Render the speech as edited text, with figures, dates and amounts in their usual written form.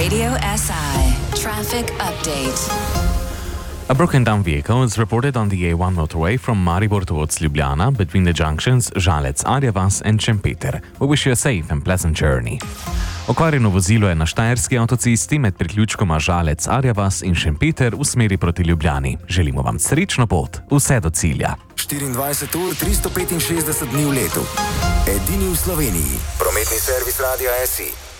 Radio SI traffic update. A broken down vehicle is reported on the A1 motorway from Maribor towards Ljubljana between the junctions Žalec-Arjavas and Šempeter. We wish you a safe and pleasant journey. Okvarjeno vozilo je na štajerski avtocesti med priključkoma Žalec-Arjavas in Šempeter v smeri proti Ljubljani. Želimo vam srečno pot, vse do cilja. 24 ur, 365 dni v letu. Edini v Sloveniji. Prometni servis Radia SI.